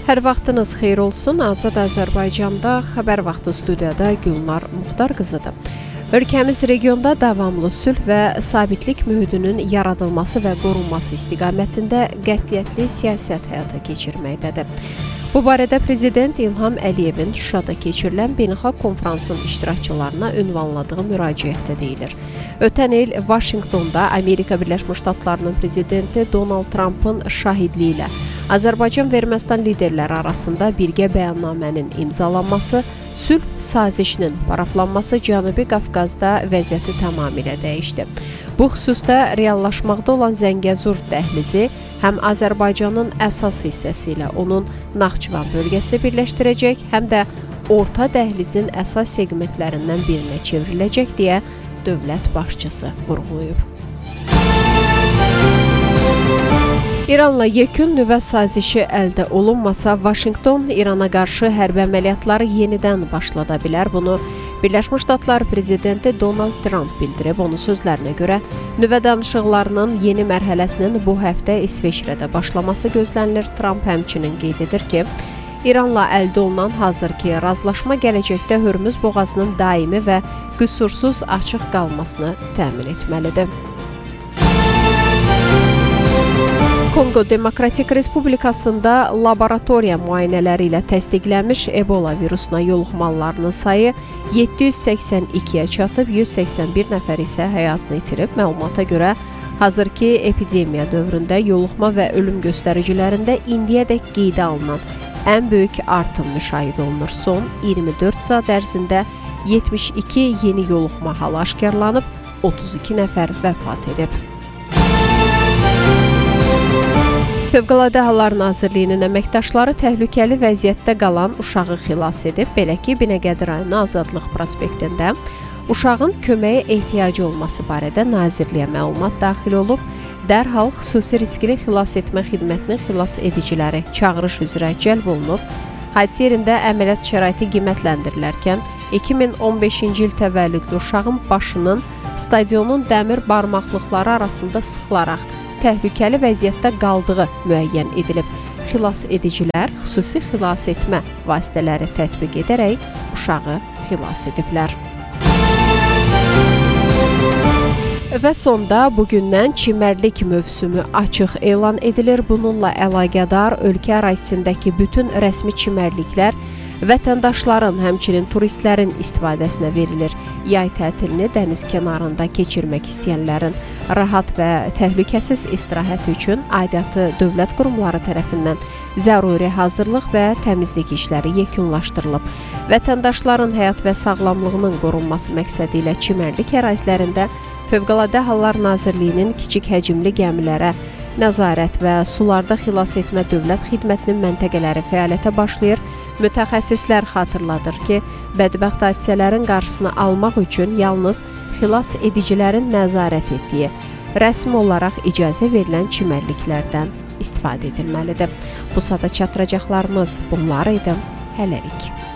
Hər vaxtınız xeyir olsun. Azad Azərbaycanda xəbər vaxtı studiyada Gülnar Muxtar qızıdır. Ölkəmiz regionda davamlı sülh və sabitlik mühitinin yaradılması və qorunması istiqamətində qətiyyətli siyasət həyata keçirməkdədir. Bu barədə Prezident İlham Əliyevin Şuşada keçirilən beynəlxalq konfransın iştirakçılarına ünvanladığı müraciətdə deyilir. Ötən il Vaşinqtonda Amerika Birləşmiş Ştatlarının prezidenti Donald Trumpın şahidliyi ilə Azərbaycan və Ermənistan liderləri arasında birgə bəyannamənin imzalanması, sülh sazişinin paraflanması Cənubi Qafqazda vəziyyəti tamamilə dəyişdi. Bu xüsusda reallaşmaqda olan Zəngəzur dəhlizi həm Azərbaycanın əsas hissəsi ilə onun Naxçıvan bölgəsini birləşdirəcək, həm də orta dəhlizin əsas segmentlərindən birinə çevriləcək deyə dövlət başçısı vurğulayıb. İranla yekun nüvə sazişi əldə olunmasa, Vaşinqton İrana qarşı hərbi əməliyyatları yenidən başlada bilər. Bunu Birləşmiş Ştatlar prezidenti Donald Trump bildirib. Onun sözlərinə görə nüvə danışıqlarının yeni mərhələsinin bu həftə İsveçrədə başlaması gözlənilir. Trump həmçinin qeyd edir ki, İranla əldə olunan hazırki razılaşma gələcəkdə Hörmüz boğazının daimi və qüsursuz açıq qalmasını təmin etməlidir. Kongo Demokratik Respublikasında laboratoriya müayinələri ilə təsdiqlənmiş Ebola virusuna yoluxmalarının sayı 782-yə çatıb, 181 nəfər isə həyatını itirib. Məlumata görə, hazırki epidemiya dövründə yoluxma və ölüm göstəricilərində indiyədək qeydə alınan ən böyük artım müşahidə olunur. Son 24 saat ərzində 72 yeni yoluxma halı aşkarlanıb, 32 nəfər vəfat edib. Fövqəladə Hallar Nazirliyinin əməkdaşları təhlükəli vəziyyətdə qalan uşağı xilas edib. Belə ki, Binəqədi rayonu Azadlıq prospektində uşağın köməyə ehtiyacı olması barədə Nazirliyə məlumat daxil olub. Dərhal xüsusi riskli xilas etmə xidmətinin xilas ediciləri çağırış üzrə cəlb olunub. Hadisə yerində əməliyyat şəraiti qiymətləndirilərkən 2015-ci il təvəllüdlü uşağın başının stadionun dəmir barmaqlıqları arasında sıxılaraq təhlükəli vəziyyətdə qaldığı müəyyən edilib. Xilas edicilər xüsusi xilas etmə vasitələri tətbiq edərək uşağı xilas ediblər. Və sonda bugündən çimərlik mövsümü açıq elan edilir. Bununla əlaqədar ölkə ərazisindəki bütün rəsmi çimərliklər vətəndaşların, həmçinin turistlərin istifadəsinə verilir. Yay tətilini dəniz kənarında keçirmək istəyənlərin rahat və təhlükəsiz istirahət üçün aidiyyatı dövlət qurumları tərəfindən zəruri hazırlıq və təmizlik işləri yekunlaşdırılıb. Vətəndaşların həyat və sağlamlığının qorunması məqsədi ilə çimərlik ərazilərində Fövqəladə Hallar Nazirliyinin kiçik həcmli gəmilərə nəzarət və sularda xilas etmə dövlət xidmətinin məntəqələri fəaliyyətə başlayır. Mütəxəssislər xatırladır ki, bədbəxt hadisələrin qarşısını almaq üçün yalnız xilas edicilərin nəzarət etdiyi, rəsmi olaraq icazə verilən çimərliklərdən istifadə edilməlidir. Bu saata çatdıracaqlarımız bunlar idi. Hələlik.